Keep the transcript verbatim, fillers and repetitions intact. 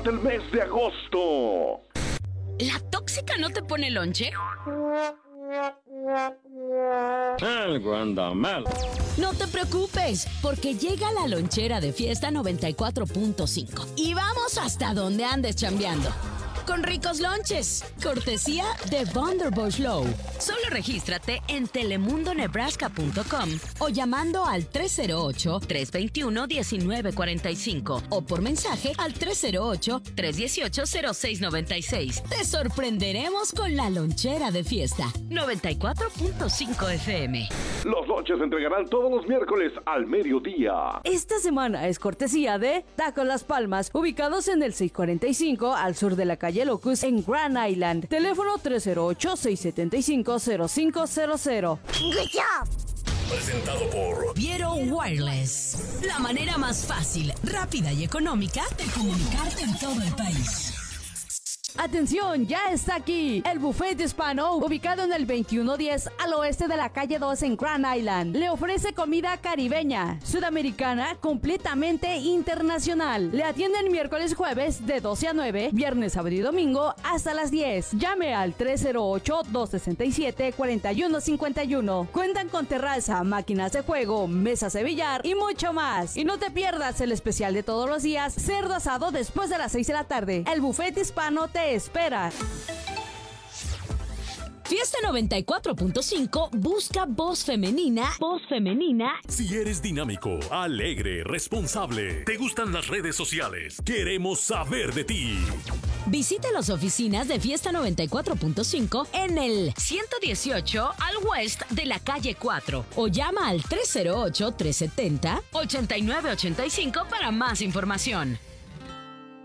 durante el mes de agosto. ¿La tóxica no te pone lonche? Algo anda mal. No te preocupes, porque llega la lonchera de Fiesta noventa y cuatro punto cinco. Y vamos hasta donde andes chambeando. Con ricos lonches, cortesía de Vonderbush Low. Solo regístrate en telemundo nebraska punto com o llamando al tres cero ocho, tres dos uno, uno nueve cuatro cinco o por mensaje al tres cero ocho, tres uno ocho, cero seis nueve seis. Te sorprenderemos con la lonchera de Fiesta noventa y cuatro punto cinco F M. Los lonches se entregarán todos los miércoles al mediodía. Esta semana es cortesía de Tacos Las Palmas, ubicados en el seiscientos cuarenta y cinco al sur de la calle Locust en Grand Island. Teléfono tres cero ocho, seis siete cinco, cero cinco cero cero. Good job. Presentado por Viero Wireless. La manera más fácil, rápida y económica de comunicarte en todo el país. Atención, ya está aquí el Buffet Hispano, ubicado en el veintiuno diez al oeste de la calle dos en Grand Island. Le ofrece comida caribeña, sudamericana, completamente internacional. Le atienden miércoles y jueves de doce a nueve, viernes, sábado y domingo hasta las diez. Llame al tres cero ocho, dos seis siete, cuatro uno cinco uno. Cuentan con terraza, máquinas de juego, mesas de billar y mucho más. Y no te pierdas el especial de todos los días, cerdo asado después de las seis de la tarde. El Buffet Hispano te espera. Fiesta noventa y cuatro punto cinco busca voz femenina. Voz femenina. Si eres dinámico, alegre, responsable, te gustan las redes sociales, queremos saber de ti. Visita las oficinas de Fiesta noventa y cuatro punto cinco en el ciento dieciocho al west de la calle cuatro o llama al tres cero ocho, tres siete cero, ocho nueve ocho cinco para más información.